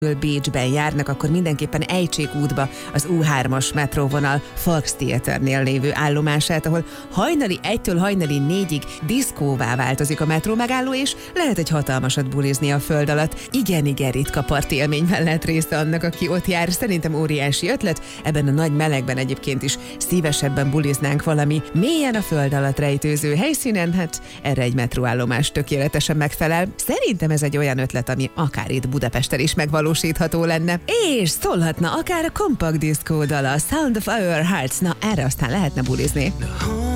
Bécsben járnak, akkor mindenképpen ejtsék útba az U3-as metróvonal Volkstheaternél lévő állomását, ahol hajnali 1-től hajnali 4-ig diszkóvá változik a metró megálló, és lehet egy hatalmasat bulizni a föld alatt. Igen, ritka parti élményben lehet része annak, aki ott jár. Szerintem óriási ötlet. Ebben a nagy melegben egyébként is szívesebben buliznánk valami mélyen a föld alatt rejtőző helyszínen, hát erre egy metróállomás tökéletesen megfelel. Szerintem ez egy olyan ötlet, ami akár itt Budapesten is megvalósítható lenne. És szólhatna akár a Compact Disco dala, Sound of Our Hearts, na erre aztán lehetne bulizni.